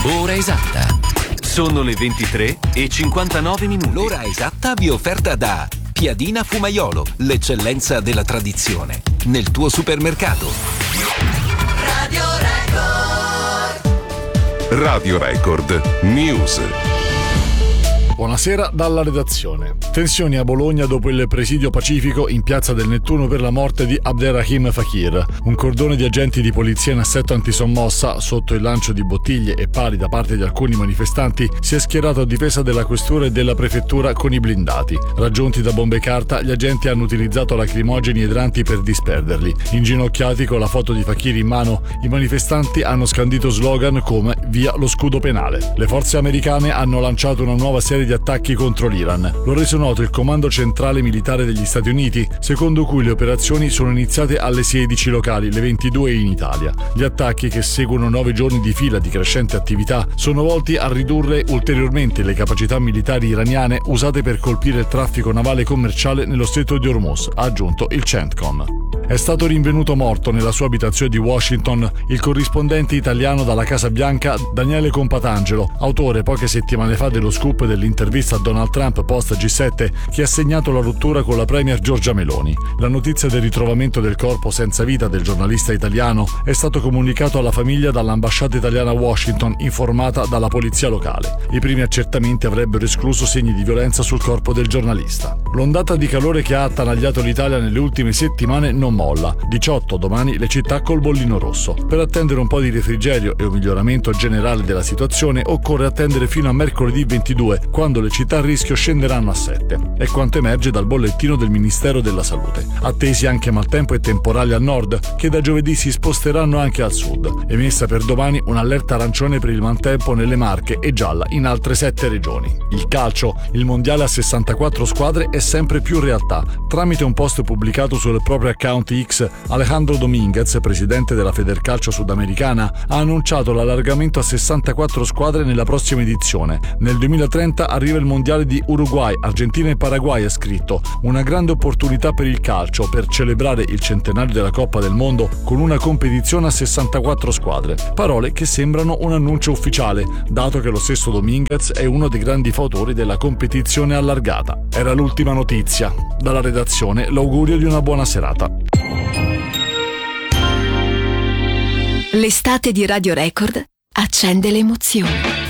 Ora esatta. Sono le 23:59. L'ora esatta vi è offerta da Piadina Fumaiolo, l'eccellenza della tradizione. Nel tuo supermercato. Radio Record. Radio Record News. Buonasera dalla redazione. Tensioni a Bologna dopo il presidio pacifico in Piazza del Nettuno per la morte di Abderrahim Fakir. Un cordone di agenti di polizia in assetto antisommossa, sotto il lancio di bottiglie e pali da parte di alcuni manifestanti, si è schierato a difesa della questura e della prefettura con i blindati. Raggiunti da bombe carta, gli agenti hanno utilizzato lacrimogeni e idranti per disperderli. Inginocchiati con la foto di Fakir in mano, i manifestanti hanno scandito slogan come "Via lo scudo penale". Le forze americane hanno lanciato una nuova serie di attacchi contro l'Iran. Lo ha reso noto il Comando Centrale Militare degli Stati Uniti, secondo cui le operazioni sono iniziate alle 16 locali, le 22 in Italia. Gli attacchi, che seguono 9 giorni di fila di crescente attività, sono volti a ridurre ulteriormente le capacità militari iraniane usate per colpire il traffico navale commerciale nello stretto di Hormuz, ha aggiunto il CENTCOM. È stato rinvenuto morto nella sua abitazione di Washington il corrispondente italiano dalla Casa Bianca Daniele Compatangelo, autore poche settimane fa dello scoop dell'intervista a Donald Trump post G7 che ha segnato la rottura con la premier Giorgia Meloni. La notizia del ritrovamento del corpo senza vita del giornalista italiano è stato comunicato alla famiglia dall'ambasciata italiana a Washington, informata dalla polizia locale. I primi accertamenti avrebbero escluso segni di violenza sul corpo del giornalista. L'ondata di calore che ha attanagliato l'Italia nelle ultime settimane non molla. 18 domani le città col bollino rosso. Per attendere un po' di refrigerio e un miglioramento generale della situazione occorre attendere fino a mercoledì 22, quando le città a rischio scenderanno a 7. È quanto emerge dal bollettino del Ministero della Salute. Attesi anche maltempo e temporali al nord, che da giovedì si sposteranno anche al sud. Emessa per domani un'allerta arancione per il maltempo nelle Marche e gialla in altre 7 regioni. Il calcio, il mondiale a 64 squadre, è sempre più realtà. Tramite un post pubblicato sul proprio account X, Alejandro Dominguez, presidente della Federcalcio sudamericana, ha annunciato l'allargamento a 64 squadre nella prossima edizione. Nel 2030 arriva il mondiale di Uruguay, Argentina e Paraguay, ha scritto. Una grande opportunità per il calcio per celebrare il centenario della Coppa del Mondo con una competizione a 64 squadre. Parole che sembrano un annuncio ufficiale, dato che lo stesso Dominguez è uno dei grandi fautori della competizione allargata. Era l'ultima notizia. Dalla redazione l'augurio di una buona serata. L'estate di Radio Record accende le emozioni.